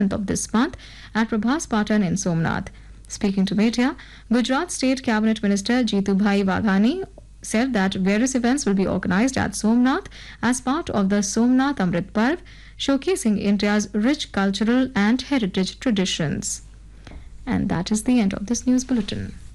of this month at Prabhas Patan in Somnath. Speaking to media, Gujarat State Cabinet Minister Jitubhai Waghani said that various events will be organized at Somnath as part of the Somnath Amrit Parv, showcasing India's rich cultural and heritage traditions. And that is the end of this news bulletin.